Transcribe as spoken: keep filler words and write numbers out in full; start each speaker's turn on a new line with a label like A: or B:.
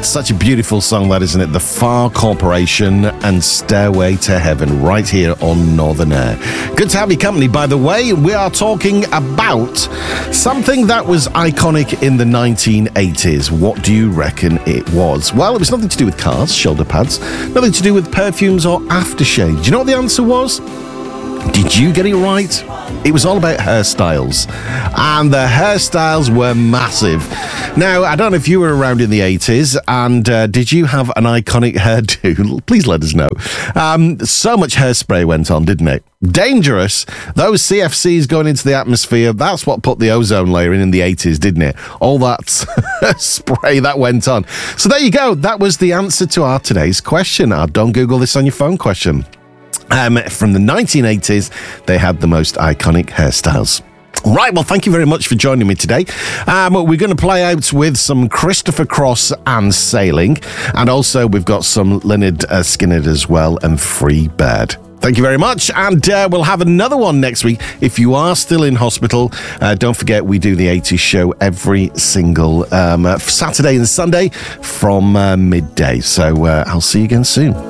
A: such a beautiful song, that, isn't it? The Far Corporation and Stairway to Heaven, right here on Northern Air. Good to have your company, by the way. We are talking about something that was iconic in the nineteen eighties. What do you reckon it was? Well, it was nothing to do with cars, shoulder pads, nothing to do with perfumes or aftershave. Do you know what the answer was? Did you get it right? It was all about hairstyles. And the hairstyles were massive. Now, I don't know if you were around in the eighties, and uh, did you have an iconic hairdo? Please let us know. Um, so much hairspray went on, didn't it? Dangerous. Those C F Cs going into the atmosphere, that's what put the ozone layer in in the eighties, didn't it? All that spray that went on. So there you go. That was the answer to our today's question, our Don't Google This on Your Phone question. Um, from the nineteen eighties, they had the most iconic hairstyles. Right, well, thank you very much for joining me today. Um, we're going to play out with some Christopher Cross and Sailing, and also we've got some Lynyrd uh, Skynyrd as well, and Free Bird. Thank you very much, and uh, we'll have another one next week. If you are still in hospital, uh, don't forget we do the eighties show every single um, uh, Saturday and Sunday from uh, midday. So uh, I'll see you again soon.